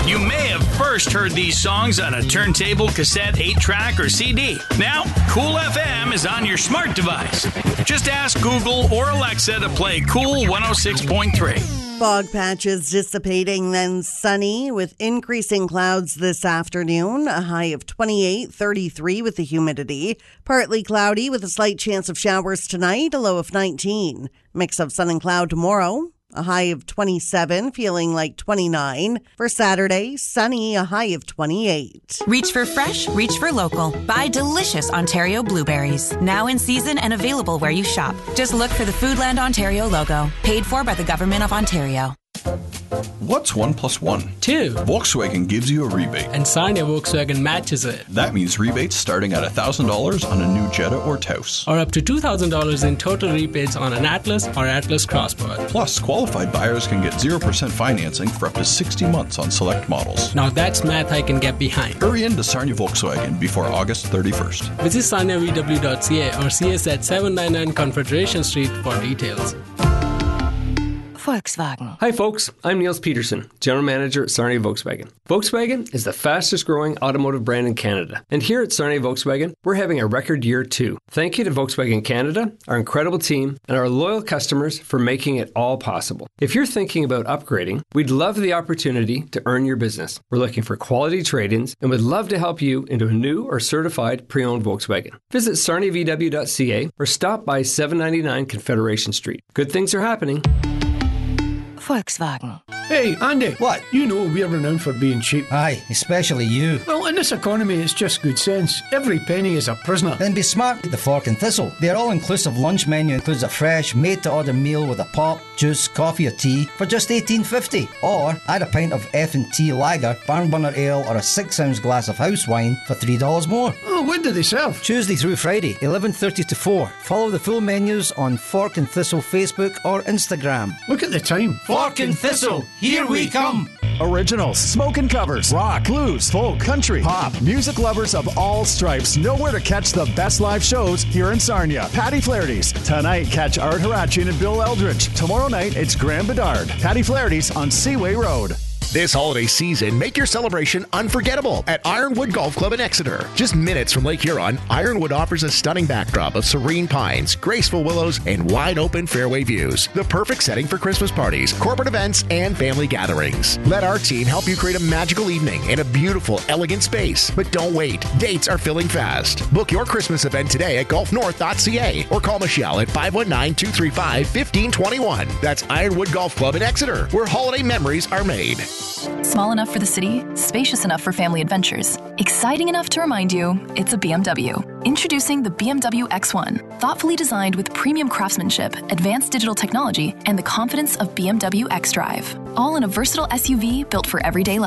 You may have first heard these songs on a turntable, cassette, 8-track, or CD. Now, Cool FM is on your smart device. Just ask Google or Alexa to play Cool 106.3. Fog patches dissipating, then sunny with increasing clouds this afternoon. A high of 28, 33 with the humidity. Partly cloudy with a slight chance of showers tonight, a low of 19. Mix of sun and cloud tomorrow. A high of 27, feeling like 29. For Saturday, sunny, a high of 28. Reach for fresh, reach for local. Buy delicious Ontario blueberries. Now in season and available where you shop. Just look for the Foodland Ontario logo. Paid for by the Government of Ontario. What's 1 plus 1? 2. Volkswagen gives you a rebate. And Sarnia Volkswagen matches it. That means rebates starting at $1,000 on a new Jetta or Taos. Or up to $2,000 in total rebates on an Atlas or Atlas Crossbody. Plus, qualified buyers can get 0% financing for up to 60 months on select models. Now that's math I can get behind. Hurry into Sarnia Volkswagen before August 31st. Visit sarniavw.ca or see us at 799 Confederation Street for details. Volkswagen. Hi folks, I'm Niels Peterson, General Manager at Sarnia Volkswagen. Volkswagen is the fastest growing automotive brand in Canada. And here at Sarnia Volkswagen, we're having a record year too. Thank you to Volkswagen Canada, our incredible team, and our loyal customers for making it all possible. If you're thinking about upgrading, we'd love the opportunity to earn your business. We're looking for quality trade-ins and would love to help you into a new or certified pre-owned Volkswagen. Visit sarniavw.ca or stop by 799 Confederation Street. Good things are happening. Volkswagen. Hey, Andy. What? You know we're renowned for being cheap. Aye, especially you. Well, in this economy, it's just good sense. Every penny is a prisoner. Then be smart with the Fork and Thistle. Their all-inclusive lunch menu includes a fresh, made-to-order meal with a pop, juice, coffee or tea for just $18.50. Or add a pint of F&T Lager, Barn Burner Ale or a 6-ounce glass of house wine for $3 more. Oh, when do they serve? Tuesday through Friday, 11:30 to 4. Follow the full menus on Fork and Thistle Facebook or Instagram. Look at the time. Fork and Thistle, here we come! Originals, smoking covers, rock, blues, folk, country, pop, music lovers of all stripes know where to catch the best live shows here in Sarnia. Patty Flaherty's. Tonight, catch Art Harachian and Bill Eldridge. Tomorrow night, it's Graham Bedard. Patty Flaherty's on Seaway Road. This holiday season, make your celebration unforgettable at Ironwood Golf Club in Exeter. Just minutes from Lake Huron, Ironwood offers a stunning backdrop of serene pines, graceful willows, and wide-open fairway views. The perfect setting for Christmas parties, corporate events, and family gatherings. Let our team help you create a magical evening in a beautiful, elegant space. But don't wait. Dates are filling fast. Book your Christmas event today at golfnorth.ca or call Michelle at 519-235-1521. That's Ironwood Golf Club in Exeter, where holiday memories are made. Small enough for the city, spacious enough for family adventures, exciting enough to remind you it's a BMW. Introducing the BMW X1, thoughtfully designed with premium craftsmanship, advanced digital technology, and the confidence of BMW xDrive. All in a versatile SUV built for everyday life.